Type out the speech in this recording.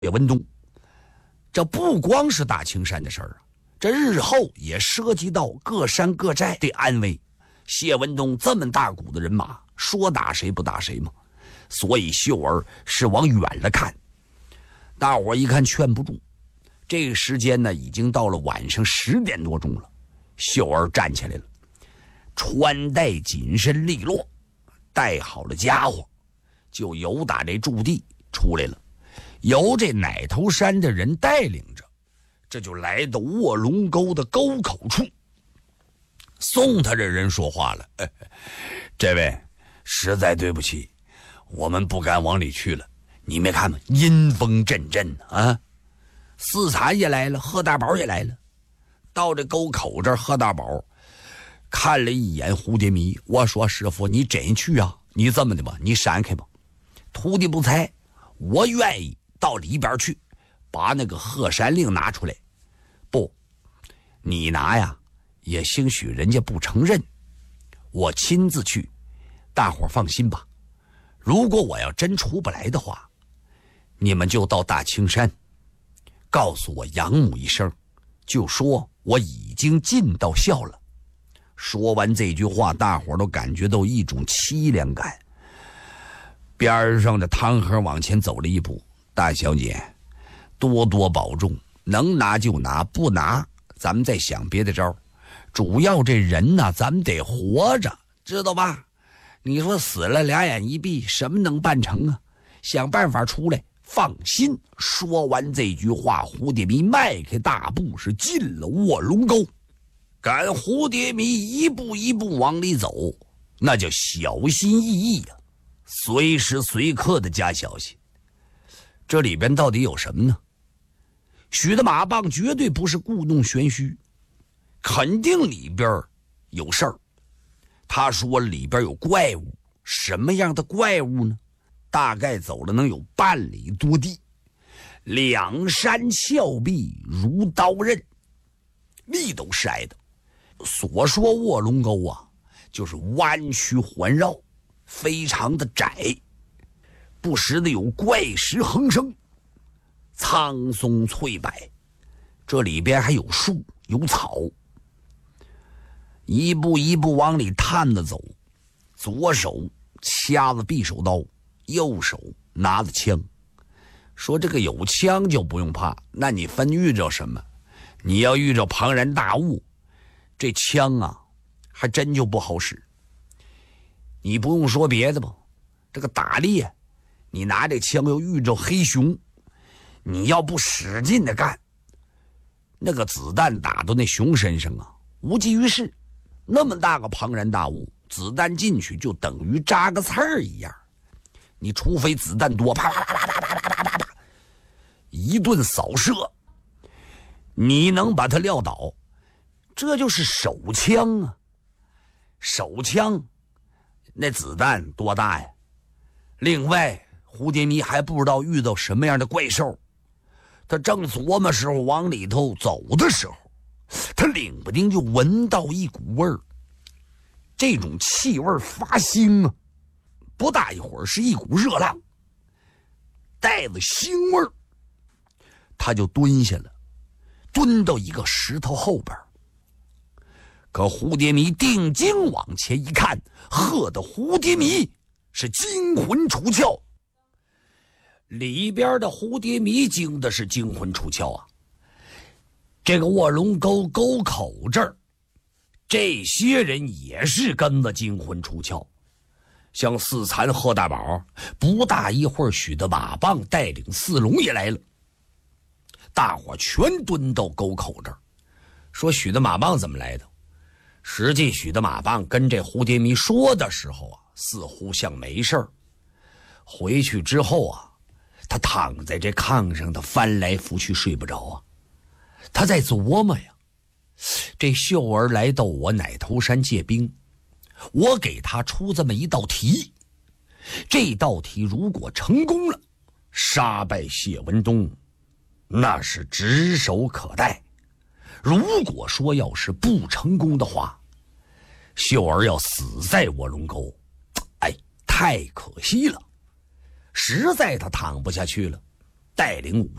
谢文东。这不光是大青山的事儿啊，这日后也涉及到各山各寨的安危。谢文东这么大股的人马，说打谁不打谁嘛，所以秀儿是往远了看。大伙一看劝不住，这个时间呢已经到了晚上10点多钟了。秀儿站起来了，穿戴紧身利落，带好了家伙，就由打这驻地出来了，由这奶头山的人带领着，这就来到卧龙沟的沟口处。送他这人说话了：“这位，实在对不起，我们不敢往里去了。你没看吗？阴风阵阵啊！四残也来了，贺大宝也来了。到这沟口这儿，贺大宝看了一眼蝴蝶迷，我说：师傅，你真去啊？你这么的吧，你闪开吧。徒弟不才，我愿意到里边去，把那个鹤山令拿出来。不，你拿呀，也兴许人家不承认。我亲自去，大伙放心吧。如果我要真出不来的话，你们就到大青山，告诉我养母一声，就说我已经尽到孝了。”说完这句话，大伙都感觉到一种凄凉感。边上的汤和往前走了一步：“大小姐，多多保重，能拿就拿，不拿咱们再想别的招。主要这人呢，咱们得活着，知道吧？你说死了俩眼一闭，什么能办成啊？想办法出来，放心。”说完这句话，蝴蝶迷迈开大步，是进了卧龙沟。赶蝴蝶迷一步一步往里走，那叫小心翼翼呀，随时随刻的加小心。这里边到底有什么呢？许的马棒绝对不是故弄玄虚，肯定里边有事儿。他说里边有怪物，什么样的怪物呢？大概走了能有半里多地，两山峭壁如刀刃，力都是挨的。所说卧龙沟啊，就是弯曲环绕，非常的窄，不时的有怪石横生，苍松翠柏，这里边还有树有草。一步一步往里探着走，左手掐着匕首刀，右手拿着枪。说这个有枪就不用怕，那你分遇着什么？你要遇着庞然大物，这枪啊还真就不好使。你不用说别的吧，这个打猎，你拿这枪又遇着黑熊，你要不使劲的干，那个子弹打到那熊身上啊，无济于事。那么大个庞然大物，子弹进去就等于扎个刺儿一样。你除非子弹多，啪啪啪啪啪啪啪啪啪啪，一顿扫射，你能把它撂倒。这就是手枪啊，手枪那子弹多大呀？另外蝴蝶迷还不知道遇到什么样的怪兽，他正琢磨时候往里头走的时候，他领不丁就闻到一股味儿，这种气味发腥啊，不大一会儿是一股热浪，带着腥味儿，他就蹲下了，蹲到一个石头后边。可蝴蝶迷定睛往前一看，喝的蝴蝶迷是惊魂出窍。里边的蝴蝶迷惊的是惊魂出窍啊！这个卧龙沟沟口这儿，这些人也是跟着惊魂出窍。像四残贺大宝，不大一会儿，许的马棒带领四龙也来了，大伙全蹲到沟口这儿。说许的马棒怎么来的？实际许的马棒跟这蝴蝶迷说的时候啊，似乎像没事儿。回去之后啊，他躺在这炕上，他翻来覆去睡不着啊。他在琢磨呀，这秀儿来到我奶头山借兵，我给他出这么一道题，这道题如果成功了，杀败谢文东，那是指手可待。如果说要是不成功的话，秀儿要死在卧龙沟，哎，太可惜了，实在他躺不下去了。 带领武